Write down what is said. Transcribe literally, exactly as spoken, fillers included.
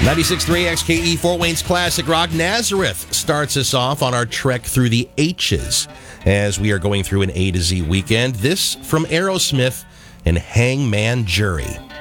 ninety-six point three X K E, Fort Wayne's Classic Rock. Nazareth starts us off on our trek through the H's as we are going through an A to Z weekend. This from Aerosmith and Hangman Jury.